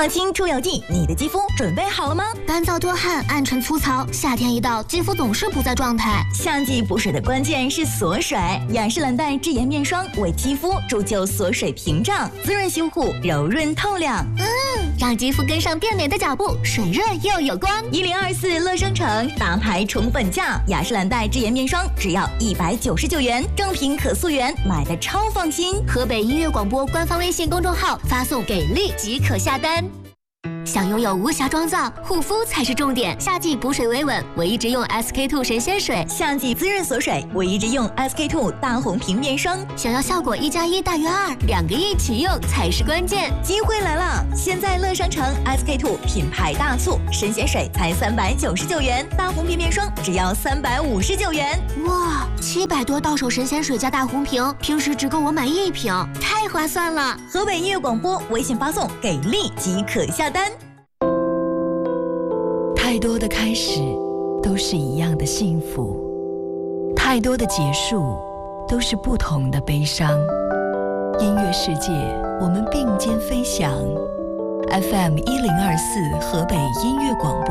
抗菌除油剂，你的肌肤准备好了吗？ 干燥多汗、暗沉粗糙，夏天一到，肌肤总是不在状态。 夏季补水的关键是锁水，雅诗兰黛智妍面霜为肌肤铸就锁水屏障，滋润修护，柔润透亮。 让肌肤跟上变美的脚步，水润又有光。 1024乐生城大牌宠本价，雅诗兰黛智妍面霜只要199元，正品可溯源，买的超放心。 河北音乐广播官方微信公众号发送给力即可下单。想拥有无瑕妆造，护肤才是重点。夏季补水维稳，我一直用 SK2 神仙水； 夏季滋润锁水，我一直用 SK2 大红瓶面霜。 想要效果1+1大于2，两个一起用才是关键。 机会来了！现在乐商城 SK2 品牌大促，神仙水才399元，大红瓶面霜只要359元。 哇，700多到手神仙水加大红瓶，平时只够我买1瓶，太划算了！ 河北音乐广播微信发送给力即可下单。 太多的开始都是一样的幸福，太多的结束都是不同的悲伤。音乐世界，我们并肩飞翔。FM 1024河北音乐广